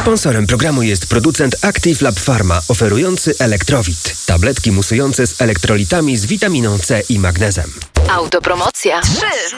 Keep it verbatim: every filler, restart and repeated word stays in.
Sponsorem programu jest producent Active Lab Pharma, oferujący Elektrowit. Tabletki musujące z elektrolitami z witaminą C i magnezem. Autopromocja. trzy.